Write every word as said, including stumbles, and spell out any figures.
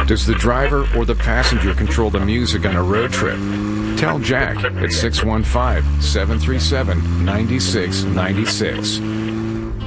Does the driver or the passenger control the music on a road trip? Tell Jack at six one five, seven three seven, nine six nine six.